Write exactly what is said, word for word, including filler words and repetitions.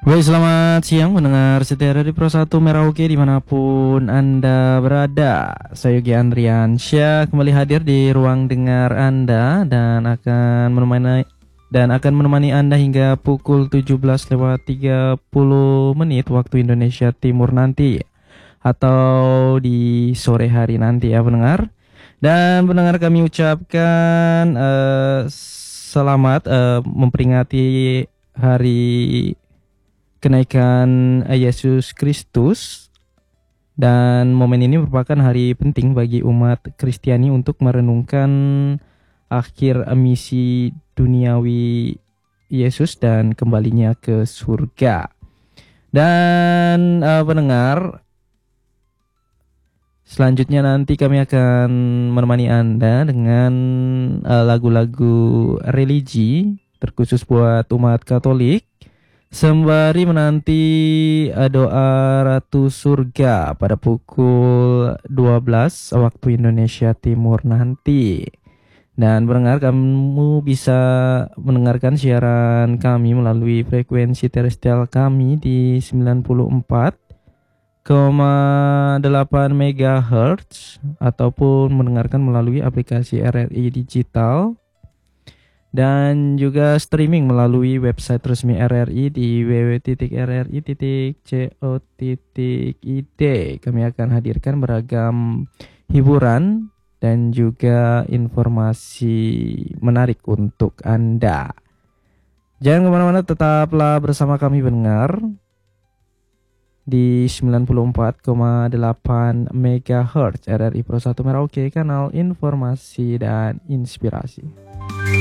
Baik, selamat siang mendengar setia dari Pro satu Merauke dimanapun Anda berada. Saya Yogi Andriansyah kembali hadir di ruang dengar Anda dan akan menemani dan akan menemani Anda hingga pukul tujuh belas lewat tiga puluh menit waktu Indonesia Timur nanti atau di sore hari nanti ya pendengar. Dan pendengar kami ucapkan eh, selamat eh, memperingati hari kenaikan Yesus Kristus, dan momen ini merupakan hari penting bagi umat Kristiani untuk merenungkan akhir misi duniawi Yesus dan kembalinya ke surga. Dan uh, pendengar, selanjutnya nanti kami akan menemani Anda dengan uh, lagu-lagu religi terkhusus buat umat Katolik, sembari menanti uh, doa Ratu Surga pada pukul dua belas waktu Indonesia Timur nanti. Dan pendengar, kamu bisa mendengarkan siaran kami melalui frekuensi terestrial kami di sembilan puluh empat koma delapan megahertz ataupun mendengarkan melalui aplikasi R R I Digital, dan juga streaming melalui website resmi R R I di w w w titik r r i titik co titik i d. Kami akan hadirkan beragam hiburan dan juga informasi menarik untuk Anda. Jangan kemana-mana, tetaplah bersama kami pendengar di sembilan puluh empat koma delapan megahertz R R I Pro satu Merauke, kanal informasi dan inspirasi.